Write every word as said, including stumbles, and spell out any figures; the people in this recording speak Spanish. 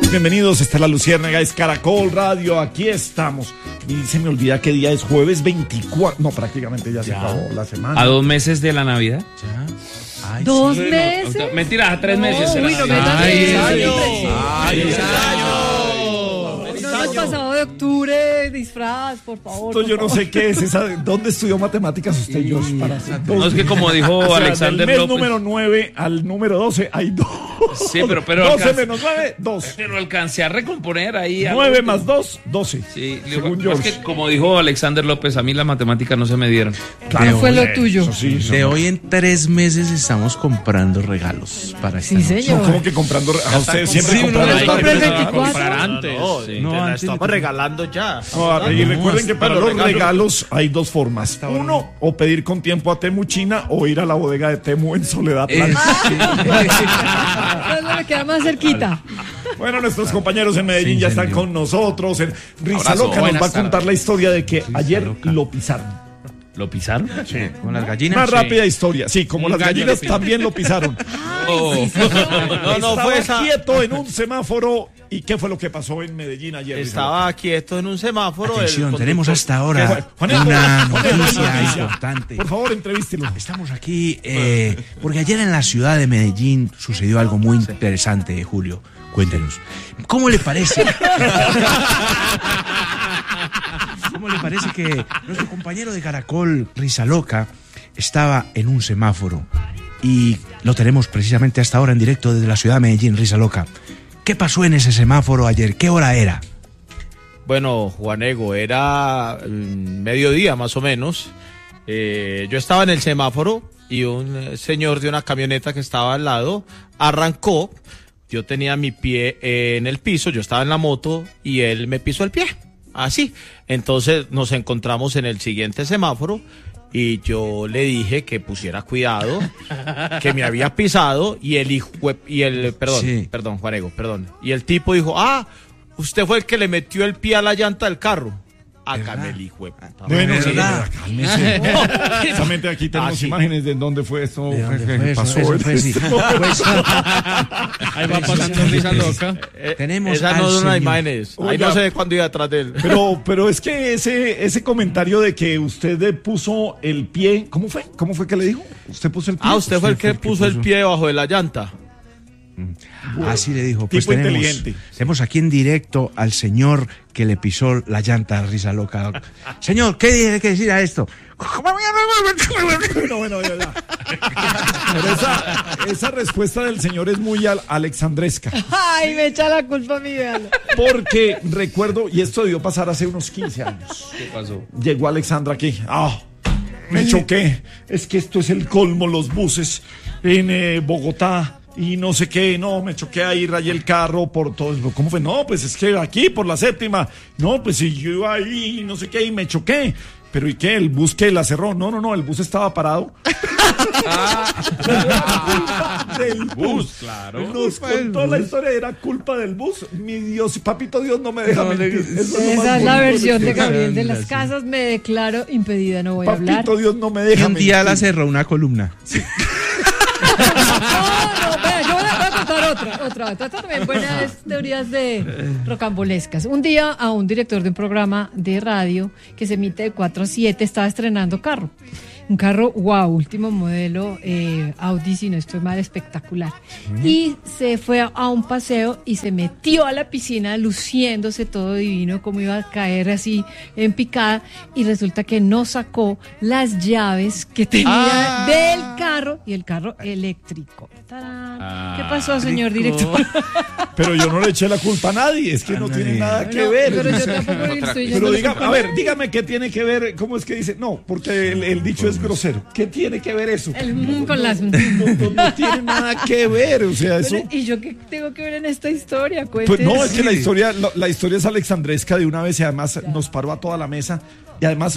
todos bienvenidos. Esta es La Luciérnaga, es Caracol Radio. Aquí estamos. Y se me olvida qué día es, jueves veinticuatro. No, prácticamente ya, ya. se acabó la semana. ¿A dos meses de la Navidad? Ya. Ay, ¿Dos sí. meses? No, mentira, a tres no, meses. Uy, no me Ay, ay, ay, no hemos pasado de octubre, disfraz, por favor. Esto por yo no favor. sé qué es esa. ¿Dónde estudió matemáticas usted, Josh? Para hacer No, es que como dijo o sea, Alexander del mes López. número nueve al número doce hay dos. Sí, pero, pero doce alcance, menos nueve, dos. Pero alcancé a recomponer ahí. nueve más dos, doce. Sí, según digo, es George. que como dijo Alexander López, a mí las matemáticas no se me dieron. Claro, fue lo tuyo. Eso sí, eso De no. hoy en tres meses estamos comprando regalos para esta Sí, noche. señor. No, ¿cómo que comprando? A usted siempre Sí, uno comprando. les compra el regalos. veinticuatro. comprar antes. No, Sí. te No, la antes estamos de- regalando ya. No, y recuerden que para para los los regalos, regalos hay dos formas. Uno, o pedir con tiempo a Temu China o ir a la bodega de Temu en Soledad Eh, Blanca. ¿Dónde me queda más cerquita? Bueno, nuestros compañeros en Medellín Sí, ya están señor. con nosotros. En Risa Abrazo. Loca nos Buenas va a contar tardes. la historia de que ayer Loca. lo pisaron. ¿Lo pisaron? Con las gallinas. Una Sí. rápida historia. Sí, como Un las gallo gallinas lo pisó. también lo pisaron. Oh. No, no Estaba fue esa. quieto en un semáforo. ¿Y qué fue lo que pasó en Medellín ayer? Risa Estaba quieto en un semáforo. el Atención, conductor- tenemos hasta ahora Juanito, una Juanito, noticia noticia. importante. Por favor, entrevístelo. Estamos aquí eh, porque ayer en la ciudad de Medellín sucedió algo muy interesante, Julio. Cuéntenos. ¿Cómo le parece? ¿Cómo le parece que nuestro compañero de Caracol, Risa Loca, estaba en un semáforo? Y lo tenemos precisamente hasta ahora en directo desde la ciudad de Medellín, Risa Loca. ¿Qué pasó en ese semáforo ayer? ¿Qué hora era? Bueno, Juanego, era mm, mediodía más o menos. Eh, yo estaba en el semáforo y un eh, señor de una camioneta que estaba al lado arrancó. Yo tenía mi pie eh, en el piso, yo estaba en la moto y él me pisó el pie. Así. Entonces nos encontramos en el siguiente semáforo y yo le dije que pusiera cuidado, que me había pisado y el hijo y el perdón, Sí. perdón, Juanego, perdón. Y el tipo dijo, "Ah, usted fue el que le metió el pie a la llanta del carro." Acá ¿Verdad? el hijo de puta. Bueno, ¿verdad? señora, cálmese. Precisamente aquí tenemos Ah, sí. imágenes de dónde fue esto. ¿De dónde ¿Qué fue eso? pasó? Eso fue, sí. Pues, Ahí va pasando Risa Loca. Eh, Tenemos Esa al no es una señor. imágenes. Ahí Oiga. no sé cuándo iba atrás de él. Pero, pero es que ese, ese comentario de que usted le puso el pie, ¿cómo fue? ¿Cómo fue que le dijo? ¿Usted puso el pie? Ah, usted fue el que puso el pie debajo de la llanta. Así le dijo. Pues Tipo tenemos, inteligente. tenemos aquí en directo al señor que le pisó la llanta a Risa Loca. Señor, ¿qué tiene que decir a esto? Bueno, bueno, ya, ya. Pero esa, esa respuesta del señor es muy al- alexandresca. Ay, me echa la culpa a mí, véalo. Porque recuerdo, y esto debió pasar hace unos quince años. ¿Qué pasó? Llegó Alexandra aquí. Ah, me choqué. Es que esto es el colmo, los buses en eh, Bogotá. Y no sé qué, no, me choqué ahí, rayé el carro por todo. ¿Cómo fue? No, pues es que aquí, por la séptima. No, pues si yo iba ahí, no sé qué, y me choqué. Pero ¿y qué? ¿El bus que la cerró? No, no, no, el bus estaba parado. Del bus, claro. Nos contó la historia, era culpa del bus. Mi Dios, papito Dios no me deja mentir. Eso es lo más Esa es la bonito de versión de esto. Gabriel de las Casas. Me declaro impedida, no voy a hablar. Papito Dios no me Y deja un día la mentir. cerró una columna. No, no, vea, yo voy a, voy a contar otra, otra, otra, otra también buenas teorías de rocambolescas. Un día a un director de un programa de radio que se emite de cuatro a siete estaba estrenando carro. Un carro, wow, último modelo, eh, Audi, si no estoy mal, espectacular. Y se fue a, a un paseo y se metió a la piscina luciéndose todo divino, como iba a caer así en picada. Y resulta que no sacó las llaves que tenía del carro y el carro eléctrico. ¡Tarán! ¿Qué pasó, señor director? Pero yo no le eché la culpa a nadie, es que no tiene nada que No, ver. pero yo tampoco le estoy Pero yendo diga, la culpa a ver, nadie. dígame qué tiene que ver, ¿cómo es que dice? No, porque el, el dicho es grosero. ¿Qué tiene que ver eso? El mm con las... No, no, no tiene nada que ver, o sea, eso... Bueno, ¿y yo qué tengo que ver en esta historia? Pues Cuéntenos. no, es que la historia, la, la historia es alexandresca de una vez y además nos paró a toda la mesa y además